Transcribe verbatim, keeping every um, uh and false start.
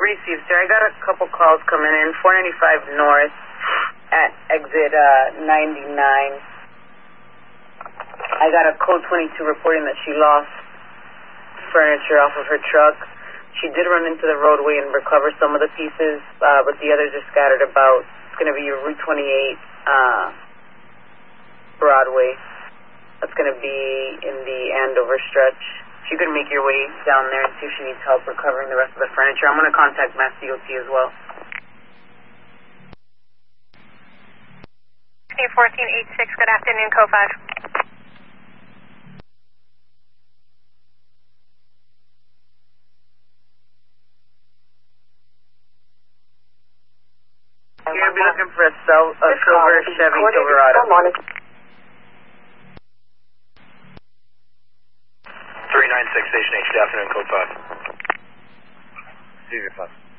received, sir. I got a couple calls coming in. four ninety-five North at exit uh, ninety-nine. I got a code twenty-two reporting that she lost furniture off of her truck. She did run into the roadway and recover some of the pieces, uh, but the others are scattered about. It's going to be your Route twenty-eight uh, Broadway. That's going to be in the Andover stretch. If you could make your way down there and see if she needs help recovering the rest of the furniture. I'm going to contact Mass D O T as well. fourteen eighty-six, good afternoon, code five. You're going to be looking for a, cell, a silver Chevy Silverado. three nine six Station H, good afternoon, code five. Receive your five.